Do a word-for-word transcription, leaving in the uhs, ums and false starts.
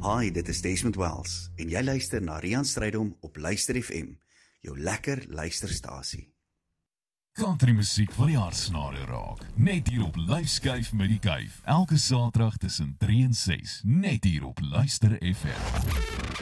Hi, dit is Desmond Wells en jy luister na Rian Strydom op Luister F M, jou lekker luisterstasie. Country musiek van die hartsnare raak, net hier op Lyfskyf met die Kuif, elke Saterdag tussen drie en ses, net hier op Luister F M.